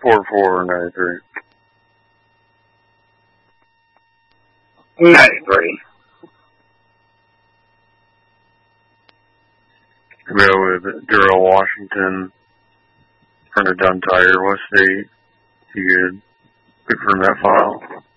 4493. 93. Go with Darrell Washington, printed down Tire, West State. You could confirm that file.